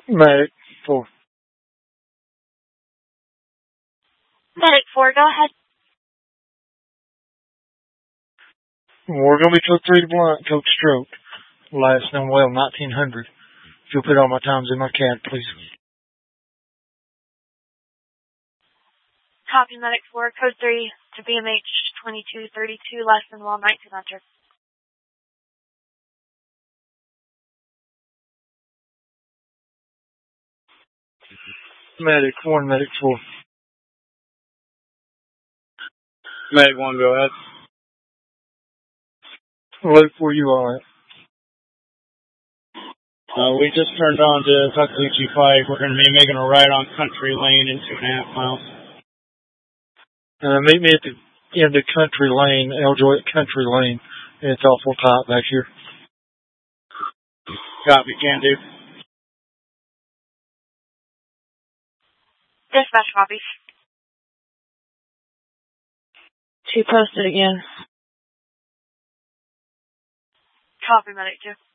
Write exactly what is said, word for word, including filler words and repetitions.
Medic four. Medic four, go ahead. We're going to be code three to blunt, code stroke. Last known well, nineteen hundred. If you'll put all my times in my C A D, please. Copy, Medic four, code three to B M H twenty-two thirty-two, less than well, nineteen hundred. Medic one, Medic four. Medic one, go ahead. Luke, where you are at? Uh, we just turned on to Tuckaleechee Pike. We're going to be making a right on Country Lane in two and a half miles. Uh, meet me at the end of Country Lane, Eljoy at Country Lane. And it's awful tight back here. Copy, can do. Dispatch copy. She posted again. Copy, Medic two.